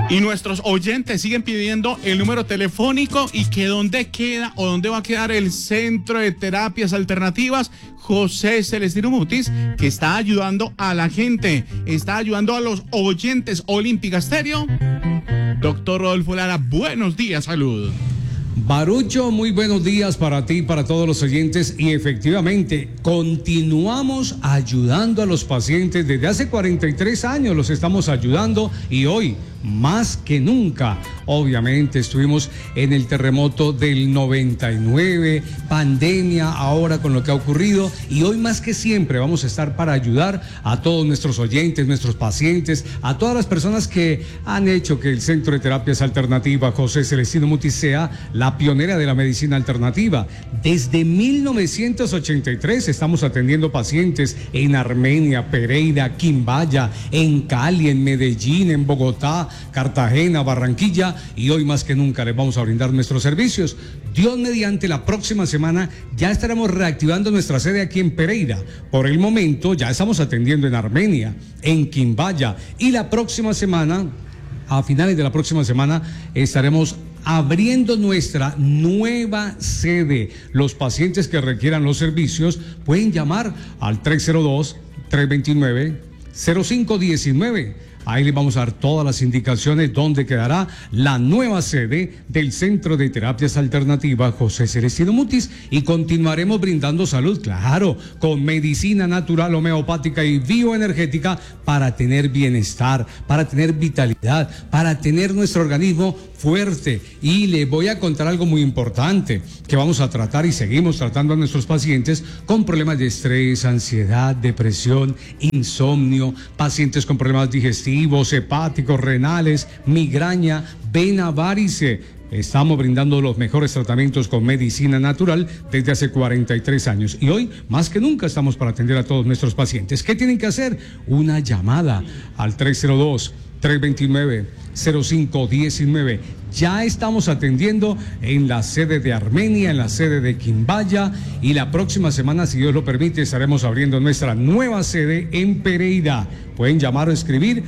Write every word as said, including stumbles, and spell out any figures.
Y nuestros oyentes siguen pidiendo el número telefónico y que dónde queda o dónde va a quedar el Centro de Terapias Alternativas José Celestino Mutis, que está ayudando a la gente, está ayudando a los oyentes. Olímpica Estéreo. Doctor Rodolfo Lara, buenos días, salud. Barucho, muy buenos días para ti, para todos los oyentes, y efectivamente continuamos ayudando a los pacientes. Desde hace cuarenta y tres años los estamos ayudando y hoy más que nunca. Obviamente estuvimos en el terremoto del noventa y nueve, pandemia, ahora con lo que ha ocurrido, y hoy más que siempre vamos a estar para ayudar a todos nuestros oyentes, nuestros pacientes, a todas las personas que han hecho que el Centro de Terapias Alternativas José Celestino Mutis sea la pionera de la medicina alternativa. Desde mil novecientos ochenta y tres estamos atendiendo pacientes en Armenia, Pereira, Quimbaya, en Cali, en Medellín, en Bogotá, Cartagena, Barranquilla, y hoy más que nunca les vamos a brindar nuestros servicios. Dios mediante, la próxima semana ya estaremos reactivando nuestra sede aquí en Pereira. Por el momento ya estamos atendiendo en Armenia, en Quimbaya, y la próxima semana, a finales de la próxima semana, estaremos abriendo nuestra nueva sede. Los pacientes que requieran los servicios pueden llamar al tres cero dos, tres dos nueve, cero cinco uno nueve. Ahí les vamos a dar todas las indicaciones dónde quedará la nueva sede del Centro de Terapias Alternativas José Celestino Mutis, y continuaremos brindando salud, claro, con medicina natural, homeopática y bioenergética para tener bienestar, para tener vitalidad, para tener nuestro organismo fuerte. Y les voy a contar algo muy importante que vamos a tratar y seguimos tratando a nuestros pacientes con problemas de estrés, ansiedad, depresión, insomnio, pacientes con problemas digestivos, hepáticos, renales, migraña, vena, varice. Estamos brindando los mejores tratamientos con medicina natural desde hace cuarenta y tres años, y hoy más que nunca estamos para atender a todos nuestros pacientes. ¿Qué tienen que hacer? Una llamada al tres cero dos, tres dos nueve, cero cinco uno nueve. Ya estamos atendiendo en la sede de Armenia, en la sede de Quimbaya, y la próxima semana, si Dios lo permite, estaremos abriendo nuestra nueva sede en Pereira. Pueden llamar o escribir